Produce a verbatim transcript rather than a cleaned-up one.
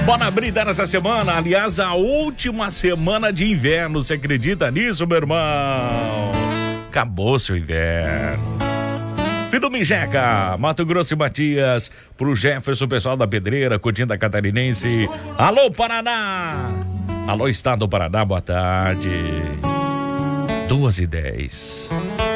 Bora brindar nessa semana, aliás, a última semana de inverno. Você acredita nisso, meu irmão? Acabou seu inverno. Fidumijeca, Mato Grosso e Matias, pro Jefferson, pessoal da Pedreira, curtindo a Catarinense. Alô, Paraná! Alô, Estado do Paraná, boa tarde. Duas e dez.